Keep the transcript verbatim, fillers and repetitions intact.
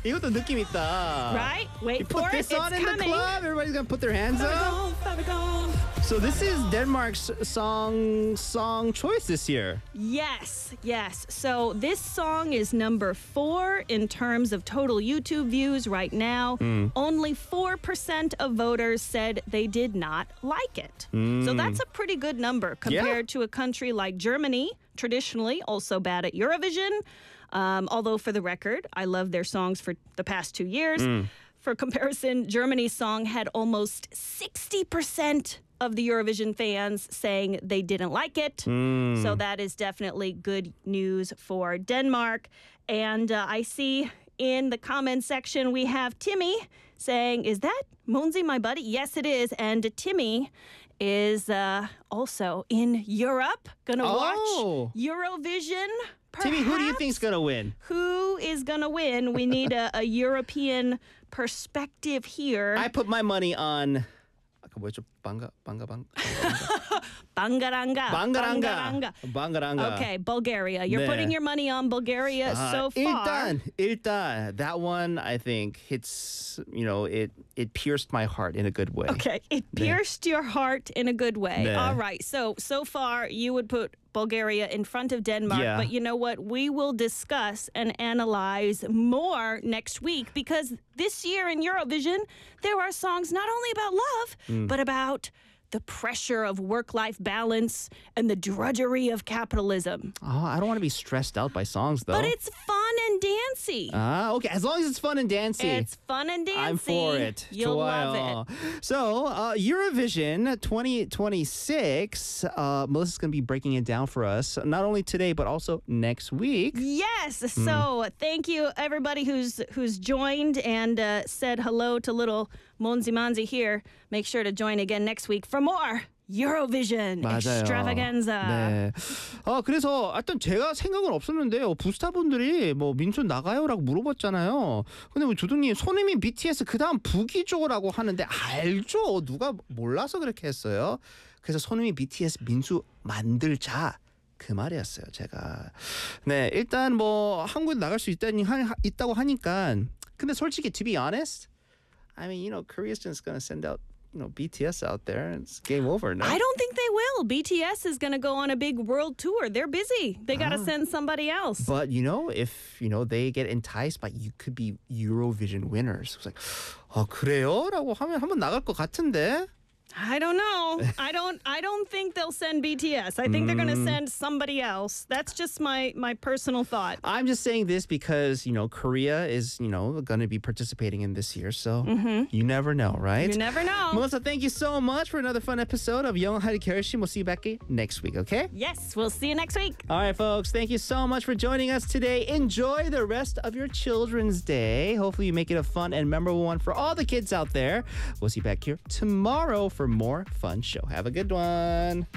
이것도 느낌 있다. Right? Wait You for put it. this It's on in coming. the club. Everybody's gonna put their hands up. So this is Denmark's song song choice this year. Yes, yes. So this song is number four in terms of total YouTube views right now. Mm. Only four percent of voters said they did not like it. So that's a pretty good number compared to a country like Germany, traditionally also bad at Eurovision. Um, although, for the record, I love their songs for the past two years. For comparison, Germany's song had almost sixty percent of the Eurovision fans saying they didn't like it. So that is definitely good news for Denmark. And uh, I see in the comment section we have Timmy saying, is that Monzi, my buddy? Yes, it is. And Timmy is uh, also in Europe, gonna Oh. watch Eurovision. Timmy, who do you perhaps? think's gonna win? Who is gonna win? We need a, a European perspective here. I put my money on. 아까 뭐였죠? 방가 방가 방. Bangaranga. 방가랑가. 방가랑가. Okay, Bulgaria. You're 네. putting your money on Bulgaria 아, so far. 일단 일단 that one I think hits, you know, it it pierced my heart in a good way. Okay, it pierced your heart in a good way. 네. All right, so so far you would put Bulgaria in front of Denmark, Yeah. but you know what? We will discuss and analyze more next week because this year in Eurovision, there are songs not only about love, Mm. but about the pressure of work-life balance and the drudgery of capitalism. Oh, I don't want to be stressed out by songs though. But it's fun and dancy. Ah, okay. As long as it's fun and dancy. It's fun and dancy. I'm for it. You'll love 좋아요. it. So, uh, Eurovision twenty twenty-six, uh, Melissa's going to be breaking it down for us, not only today, but also next week. Yes. So thank you, everybody who's who's joined and uh, said hello to little Monzi Manzi here. Make sure to join again next week for more Eurovision 맞아요. extravaganza. 네. 아, 그래서 하여튼 제가 생각은 없었는데요. 부스타분들이 뭐 민촌 나가요라고 물어봤잖아요. 근데 뭐 조동님 손흥민 비티에스 그다음 북이죠라고 하는데 알죠. 누가 몰라서 그렇게 했어요. 그래서 손흥민 비티에스 민수 만들자. 그 말이었어요, 제가. 네, 일단 뭐 한국에 나갈 수 있다니 하, 있다고 하니까 근데 솔직히 to be honest, I mean, you know, Korea's just going to send out you know, B T S out there. It's game over. No? I don't think they will. B T S is going to go on a big world tour. They're busy. They got to Ah. send somebody else. But you know, if you know they get enticed by, you could be Eurovision winners. It's like, 아 그래요?라고 하면 한번 나갈 것 같은데. I don't know. I don't I don't think they'll send B T S. I think they're going to Mm. send somebody else. That's just my my personal thought. I'm just saying this because you know Korea is you know going to be participating in this year, so you never know, right? You never know. Melissa, thank you so much for another fun episode of 영어 하리 결심. We'll see you back next week, okay? Yes, we'll see you next week. All right, folks. Thank you so much for joining us today. Enjoy the rest of your Children's Day. Hopefully, you make it a fun and memorable one for all the kids out there. We'll see you back here tomorrow for more fun show. Have a good one.